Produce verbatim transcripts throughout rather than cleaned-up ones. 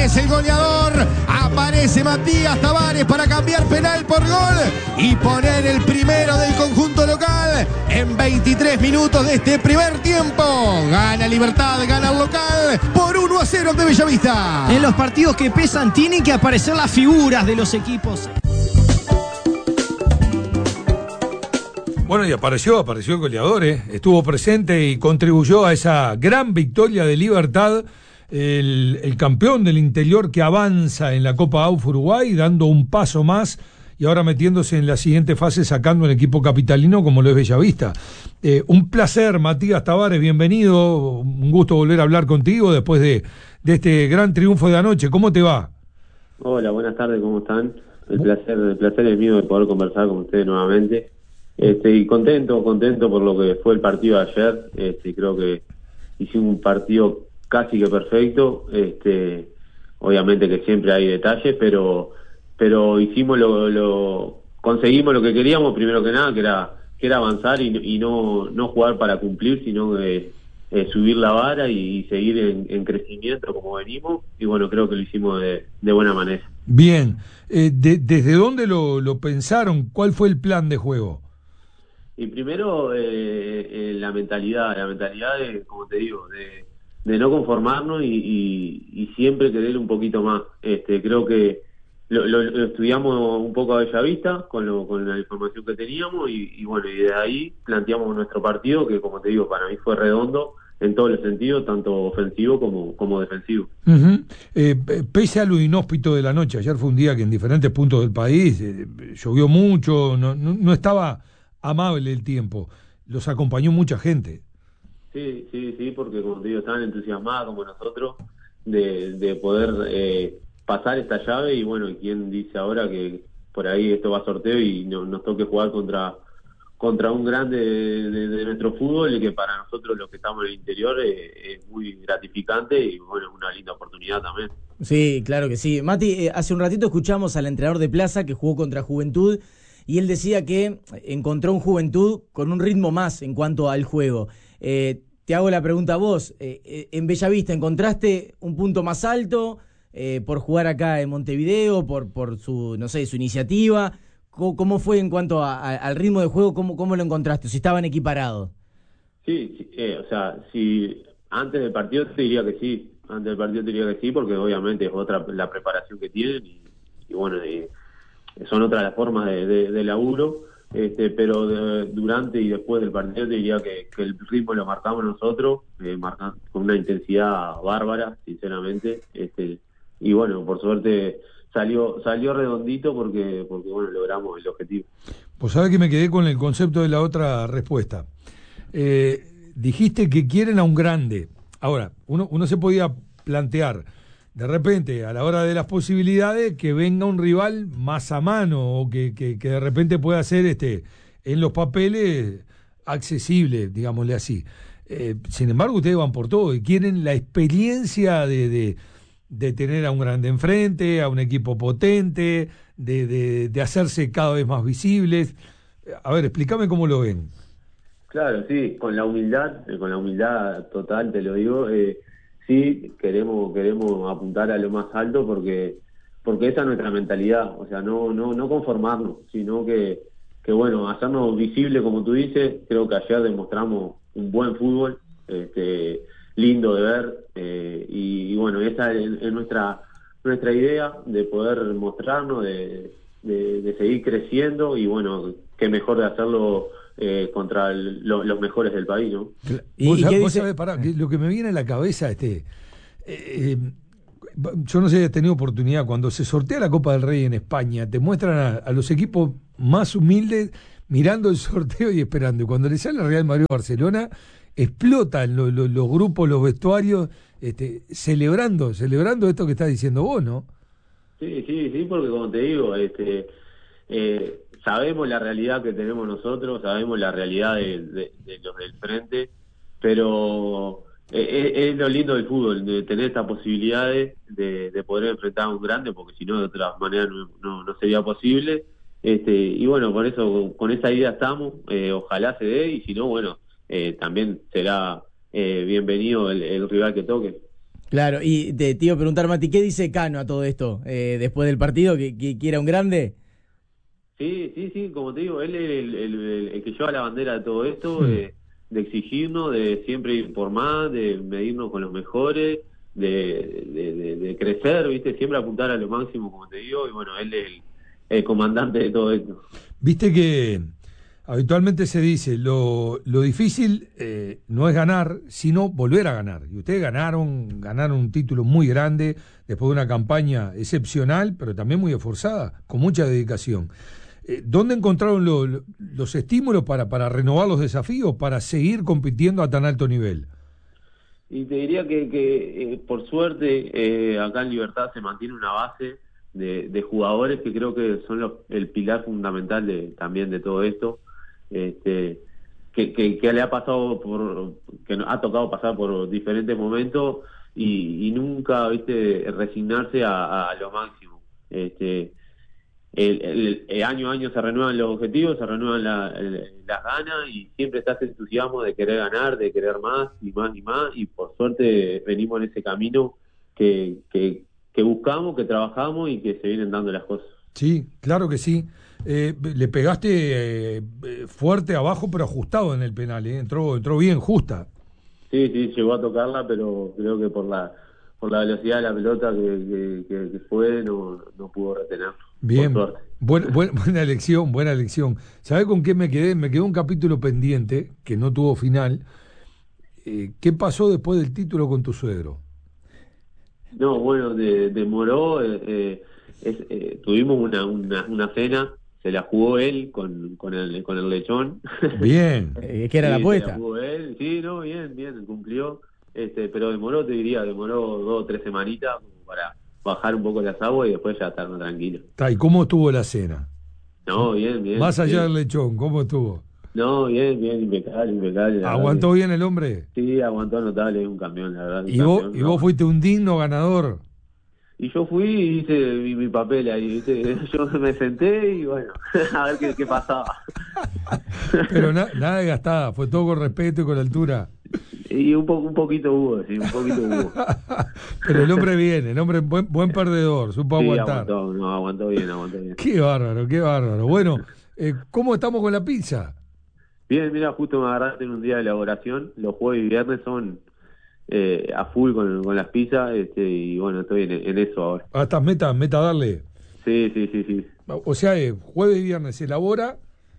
aparece el goleador, aparece Matías Tavares para cambiar penal por gol y poner el primero del conjunto local en veintitrés minutos de este primer tiempo. Gana Libertad, gana el local por uno a cero de Bellavista. En los partidos que pesan tienen que aparecer las figuras de los equipos. Bueno, y apareció, apareció el goleador, ¿eh? Estuvo presente y contribuyó a esa gran victoria de Libertad, el, el campeón del interior que avanza en la Copa A U F Uruguay, dando un paso más y ahora metiéndose en la siguiente fase, sacando un equipo capitalino como lo es Bellavista. Eh, un placer, Matías Tavares, bienvenido, un gusto volver a hablar contigo después de, de este gran triunfo de anoche. ¿Cómo te va? Hola, buenas tardes, ¿cómo están? El placer, el placer es mío de poder conversar con ustedes nuevamente. Este, y contento, contento por lo que fue el partido de ayer. Este, creo que hicimos un partido casi que perfecto. Este, obviamente que siempre hay detalles, pero pero hicimos lo, lo conseguimos lo que queríamos primero que nada, que era que era avanzar y, y no no jugar para cumplir, sino que eh, subir la vara y, y seguir en, en crecimiento como venimos. Y bueno, creo que lo hicimos de, de buena manera. Bien, eh, de, ¿desde dónde lo, lo pensaron? ¿Cuál fue el plan de juego? Y primero, eh, eh, la mentalidad, la mentalidad de, como te digo, de, de no conformarnos y, y, y siempre querer un poquito más. Este, creo que lo, lo, lo estudiamos un poco a Bellavista con, lo, con la información que teníamos y, y bueno, y de ahí planteamos nuestro partido que, como te digo, para mí fue redondo en todos los sentidos, tanto ofensivo como, como defensivo. Uh-huh. Eh, pese a lo inhóspito de la noche, ayer fue un día que en diferentes puntos del país eh, llovió mucho, no, no, no estaba amable el tiempo, los acompañó mucha gente. Sí, sí, sí, porque como te digo, estaban entusiasmados como nosotros de, de poder eh, pasar esta llave y bueno, ¿quién dice ahora que por ahí esto va a sorteo y no, nos toque jugar contra contra un grande de, de, de nuestro fútbol y que para nosotros los que estamos en el interior eh, es muy gratificante y bueno, es una linda oportunidad también. Sí, claro que sí. Mati, eh, hace un ratito escuchamos al entrenador de Plaza que jugó contra Juventud y él decía que encontró un Juventud con un ritmo más en cuanto al juego. Eh, te hago la pregunta a vos. Eh, ¿En Bellavista encontraste un punto más alto eh, por jugar acá en Montevideo, por por su, no sé, su iniciativa? ¿Cómo, cómo fue en cuanto a, a, al ritmo de juego? ¿Cómo, cómo lo encontraste? Si estaban equiparados. Sí, sí eh, o sea, si antes del partido te diría que sí. Antes del partido te diría que sí, porque obviamente es otra la preparación que tienen y, y bueno... Y, son otras las formas de, de, de laburo, este, pero de, durante y después del partido te diría que, que el ritmo lo marcamos nosotros, eh, marcamos con una intensidad bárbara, sinceramente, este, y bueno, por suerte salió salió redondito porque porque bueno, logramos el objetivo. Pues sabés que me quedé con el concepto de la otra respuesta. Eh, dijiste que quieren a un grande. Ahora, uno, uno se podía plantear de repente, a la hora de las posibilidades, que venga un rival más a mano o que, que, que de repente pueda ser este, en los papeles accesible, digámosle así. Eh, sin embargo, ustedes van por todo y quieren la experiencia de, de, de tener a un grande enfrente, a un equipo potente, de, de, de hacerse cada vez más visibles. A ver, explícame cómo lo ven. Claro, sí, con la humildad, con la humildad total, te lo digo, eh, sí, queremos queremos apuntar a lo más alto porque porque esa es nuestra mentalidad, o sea, no no no conformarnos, sino que que bueno, hacernos visible como tú dices. Creo que ayer demostramos un buen fútbol, este, lindo de ver, eh, y, y bueno, esa es, es nuestra nuestra idea de poder mostrarnos, de, de, de seguir creciendo y bueno, qué mejor de hacerlo Eh, contra el, lo, los mejores del país, ¿no? ¿Y, vos, ¿y sabés, vos sabés, pará, que lo que me viene a la cabeza, este, eh, yo no sé si has tenido oportunidad, cuando se sortea la Copa del Rey en España, te muestran a, a los equipos más humildes mirando el sorteo y esperando, y cuando le sale el Real Madrid o Barcelona, explotan lo, lo, los grupos, los vestuarios, este, celebrando, celebrando esto que estás diciendo vos, ¿no? Sí, sí, sí, porque como te digo, este, eh, sabemos la realidad que tenemos nosotros, sabemos la realidad de, de, de los del frente, pero es, es lo lindo del fútbol, de tener estas posibilidades de, de poder enfrentar a un grande, porque si no de otra manera no, no, no sería posible. Este, y bueno, por eso con esa idea estamos, eh, ojalá se dé, y si no, bueno, eh, también será eh, bienvenido el, el rival que toque. Claro, y te, te iba a preguntar, Mati, ¿qué dice Cano a todo esto eh, después del partido? ¿Que, que, que era un grande? Sí, sí, sí, como te digo, él es el, el, el, el que lleva la bandera de todo esto, Sí. de, de exigirnos, de siempre ir por más, de medirnos con los mejores, de, de, de, de crecer, ¿viste? Siempre apuntar a lo máximo, como te digo, y bueno, él es el, el comandante de todo esto. Viste que habitualmente se dice, lo, lo difícil eh, no es ganar, sino volver a ganar. Y ustedes ganaron, ganaron un título muy grande, después de una campaña excepcional, pero también muy esforzada, con mucha dedicación. Eh, ¿Dónde encontraron lo, lo, los estímulos para, para renovar los desafíos, para seguir compitiendo a tan alto nivel? Y te diría que, que eh, por suerte, eh, acá en Libertad se mantiene una base de, de jugadores que creo que son los, el pilar fundamental de, también de todo esto. Este, que, que, que le ha pasado por, que ha tocado pasar por diferentes momentos y, y nunca, viste, resignarse a, a lo máximo. Este, el, el, el año a año se renuevan los objetivos, se renuevan la, el, las ganas y siempre está ese entusiasmo de querer ganar, de querer más y más y más, y por suerte venimos en ese camino que, que, que buscamos, que trabajamos y que se vienen dando las cosas. Sí, claro que sí. Eh, le pegaste eh, fuerte abajo, pero ajustado en el penal, ¿eh? entró, entró bien, justa. Sí, sí, llegó a tocarla, pero creo que por la por la velocidad de la pelota que, que, que, que fue, no, no pudo retener. Bien, por suerte. Buen, buen, buena elección, buena elección. ¿Sabés con qué me quedé? Me quedó un capítulo pendiente, que no tuvo final. Eh, ¿Qué pasó después del título con tu suegro? No, bueno, de, demoró, eh, eh, es, eh, tuvimos una, una, una cena, se la jugó él con, con, el, con el lechón. Bien. Eh, que era Sí, la se apuesta. la jugó él, sí, no, bien, bien, cumplió, este, pero demoró, te diría, demoró dos o tres semanitas como para bajar un poco las aguas y después ya estar más tranquilo. ¿Y cómo estuvo la cena? No, bien, bien. Más allá bien. del lechón, ¿cómo estuvo? No, bien, bien, impecable, impecable. la ¿Aguantó verdad bien el hombre? que- Sí, aguantó notable, es un campeón, la verdad. un ¿Y vos, campeón, y no. vos fuiste un digno ganador? Y yo fui y hice mi, mi papel ahí, ¿viste? Yo me senté y bueno, a ver qué, qué pasaba. Pero na- nada de gastada, fue todo con respeto y con altura. Y un, po, un poquito hubo, sí, un poquito hubo. Pero el hombre viene, el hombre buen, buen perdedor, supo Sí, aguantar. aguantó, no, aguantó bien, aguantó bien. Qué bárbaro, qué bárbaro. Bueno, eh, ¿cómo estamos con la pizza? Bien, mira, justo me agarraste en un día de elaboración. Los jueves y viernes son eh, a full con, con las pizzas, este, y bueno, estoy en, en eso ahora. Ah, estás meta, meta darle. Sí, sí, sí, sí. O sea, eh, jueves y viernes se elabora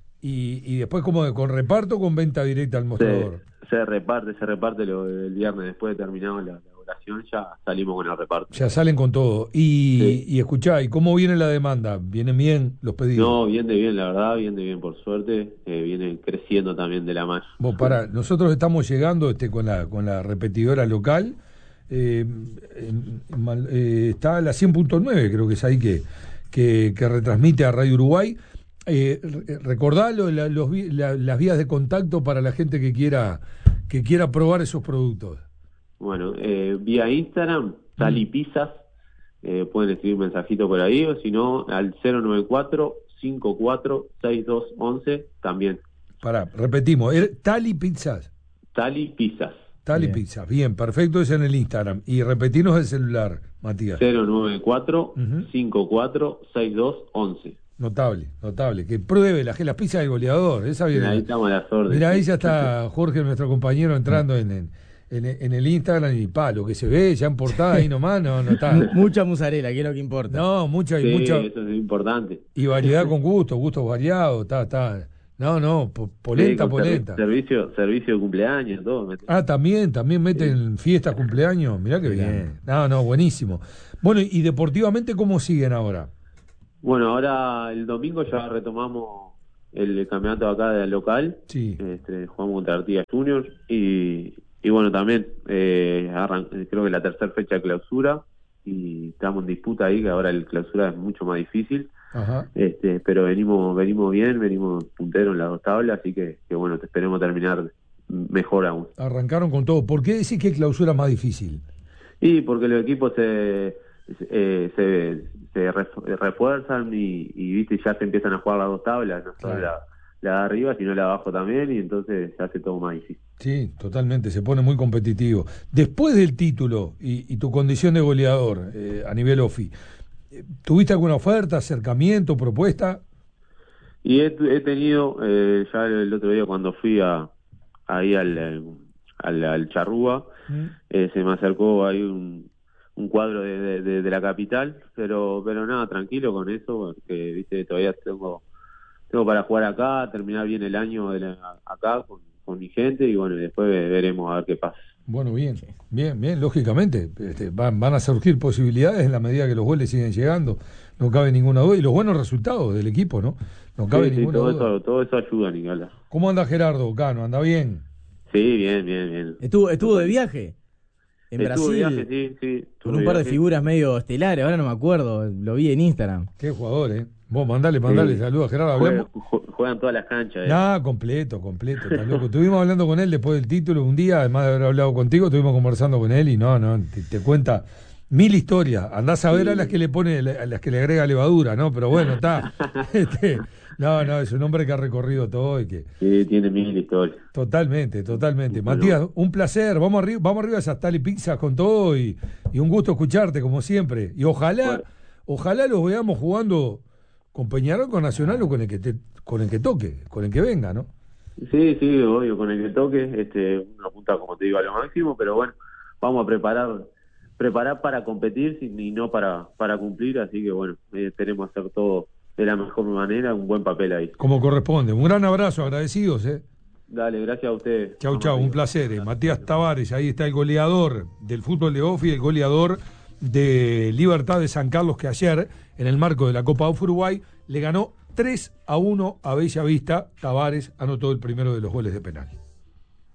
y, y después como de- con reparto con venta directa al mostrador. Se, se reparte, se reparte lo del viernes después de terminado la elaboración, ya salimos con el reparto. Ya salen con todo. Y, Sí. y escuchá, ¿y cómo viene la demanda? ¿Vienen bien los pedidos? No, bien de bien, la verdad, bien de bien, por suerte. Eh, viene creciendo también de la mano. Vos pará, nosotros estamos llegando este, con la con la repetidora local. Eh, en- en Mal- eh, está la cien punto nueve, creo que es ahí que, que, que retransmite a Radio Uruguay. Eh, re- recordá lo- la- los vi- la- las vías de contacto para la gente que quiera que quiera probar esos productos. Bueno, eh, vía Instagram, Sal y Pizzas, eh, pueden escribir un mensajito por ahí, o si no, al cero nueve cuatro, cinco cuatro, seis dos once, también. Pará, repetimos, er- Tali Pizzas. Sal y Pizzas, Tali Bien. Pizzas, bien, perfecto, es en el Instagram. Y repetirnos el celular, Matías. cero nueve cuatro, Ujú. cinco cuatro, seis dos once. Notable, notable. Que pruebe las, las pizzas del goleador. Esa viene. Ahí estamos a las órdenes. Mira, ahí ya está Jorge, nuestro compañero, entrando en, en, en, en el Instagram y pa, lo que se ve ya en portada ahí nomás, no, no está. Mu- Mucha musarela, que es lo que importa. No, mucha y Sí, mucha. eso es importante. Y variedad con gusto, gustos variados, está, está. No, no, po- polenta, Sí, con servi- polenta. Servicio, servicio de cumpleaños, todo. Ah, también, también meten fiestas, cumpleaños. Mirá que bien. No, no, buenísimo. Bueno, y deportivamente, ¿cómo siguen ahora? Bueno, ahora el domingo ya retomamos el campeonato acá del local. Sí. Este, jugamos contra Artigas Juniors y, y bueno, también eh, arran- creo que la tercera fecha de clausura y estamos en disputa ahí, que ahora el clausura es mucho más difícil. Ajá. Este, pero venimos venimos bien, venimos punteros en las dos tablas, así que, que bueno, te esperemos terminar mejor aún. Arrancaron con todo. ¿Por qué decís que clausura es más difícil? Y porque los equipos se eh, se, se ref- refuerzan y, y viste ya se empiezan a jugar las dos tablas, no solo Claro. la, la de arriba, sino la de abajo también, y entonces se hace todo más difícil. Sí, totalmente, se pone muy competitivo. Después del título y, y tu condición de goleador eh, a nivel O F I, ¿tuviste alguna oferta, acercamiento, propuesta? Y he, he tenido, eh, ya el otro día cuando fui a ahí al, al, al Charrúa, ¿Mm? eh, se me acercó ahí un, un cuadro de, de, de la capital, pero pero nada, tranquilo con eso, porque viste todavía tengo tengo para jugar acá, terminar bien el año de la, acá con, con mi gente, y bueno, después veremos a ver qué pasa. Bueno, bien, bien, bien, lógicamente, este, van, van a surgir posibilidades en la medida que los goles siguen llegando, no cabe ninguna duda, y los buenos resultados del equipo, ¿no? No cabe sí, ninguna sí, todo duda. Eso, todo eso ayuda, Nicolás. ¿Cómo anda Gerardo, Cano? ¿Anda bien? Sí, bien, bien, bien. ¿Estuvo, estuvo de viaje? En Estuvo Brasil, de viaje, sí, sí, con un par de viaje. figuras medio estelares, ahora no me acuerdo, lo vi en Instagram. Qué jugador, ¿eh? Vos mandale, mandale, Sí. saludos a Gerardo. Juegan, Hablamos... juegan todas las canchas. Eh. Nah, completo, completo, está loco. Estuvimos hablando con él después del título un día, además de haber hablado contigo, estuvimos conversando con él y no, no, te, te cuenta mil historias. Andás a ver sí. a las que le pone, a las que le agrega levadura, ¿no? Pero bueno, está. este, no, no, es un hombre que ha recorrido todo y que. Sí, tiene mil historias. Totalmente, totalmente. Bueno. Matías, un placer. Vamos arriba, vamos arriba a esas Tali Pizzas con todo y, y un gusto escucharte, como siempre. Y ojalá, bueno. ojalá los veamos jugando con Peñarol, con Nacional o con el que te, con el que toque, con el que venga, ¿no? Sí, sí, obvio, con el que toque, este, uno apunta, como te digo, a lo máximo, pero bueno, vamos a preparar, preparar para competir y no para, para cumplir, así que bueno, eh, tenemos que hacer todo de la mejor manera, un buen papel ahí. Como corresponde. Un gran abrazo, agradecidos, ¿eh? Dale, gracias a ustedes. Chau, chau, un placer. Eh. Matías Tavares, ahí está el goleador del fútbol de O F I, el goleador de Libertad de San Carlos, que ayer, en el marco de la Copa Uruguay, le ganó tres a uno a Bella Vista. Tavares anotó el primero de los goles de penal.